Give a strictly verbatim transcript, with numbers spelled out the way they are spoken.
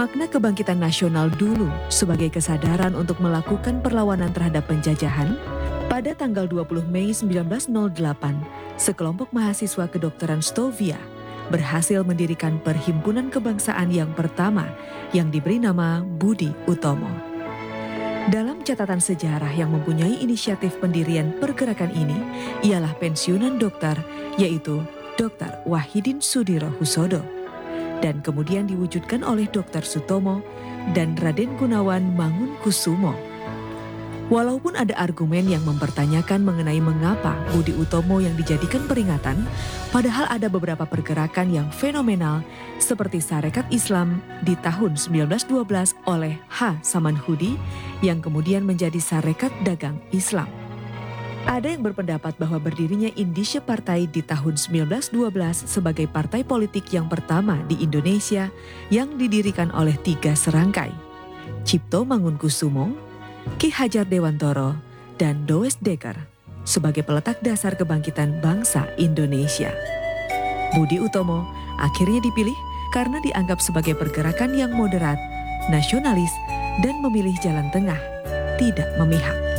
Makna kebangkitan nasional dulu sebagai kesadaran untuk melakukan perlawanan terhadap penjajahan, pada tanggal dua puluh Mei seribu sembilan ratus delapan, sekelompok mahasiswa kedokteran Stovia berhasil mendirikan perhimpunan kebangsaan yang pertama yang diberi nama Budi Utomo. Dalam catatan sejarah yang mempunyai inisiatif pendirian pergerakan ini ialah pensiunan dokter, yaitu dokter Wahidin Sudirohusodo, dan kemudian diwujudkan oleh dokter Sutomo dan Raden Gunawan Mangunkusumo. Walaupun ada argumen yang mempertanyakan mengenai mengapa Budi Utomo yang dijadikan peringatan, padahal ada beberapa pergerakan yang fenomenal seperti Sarekat Islam di tahun seribu sembilan ratus dua belas oleh H. Samanhudi yang kemudian menjadi Sarekat Dagang Islam. Ada yang berpendapat bahwa berdirinya Indische Partai di tahun seribu sembilan ratus dua belas sebagai partai politik yang pertama di Indonesia yang didirikan oleh tiga serangkai, Cipto Mangunkusumo, Ki Hajar Dewantoro, dan Does Dekker sebagai peletak dasar kebangkitan bangsa Indonesia. Budi Utomo akhirnya dipilih karena dianggap sebagai pergerakan yang moderat, nasionalis, dan memilih jalan tengah, tidak memihak.